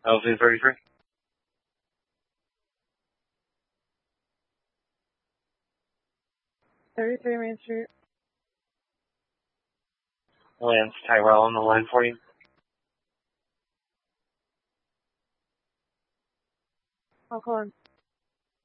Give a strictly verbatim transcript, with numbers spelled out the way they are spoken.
L Z thirty-three. thirty-three Main Street. Lance Tyrell on the line for you. I'll call him.